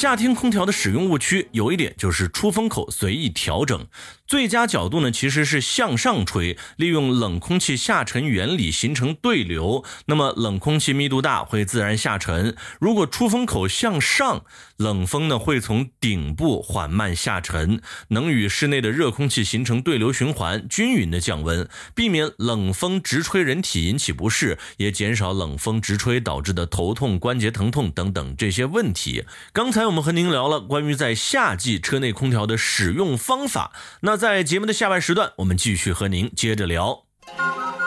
夏天空调的使用误区有一点就是出风口随意调整，最佳角度呢其实是向上吹，利用冷空气下沉原理形成对流，那么冷空气密度大会自然下沉，如果出风口向上，冷风呢会从顶部缓慢下沉，能与室内的热空气形成对流循环，均匀的降温，避免冷风直吹人体引起不适，也减少冷风直吹导致的头痛、关节疼痛等等这些问题。刚才我们和您聊了关于在夏季车内空调的使用方法，那在节目的下半时段，我们继续和您接着聊。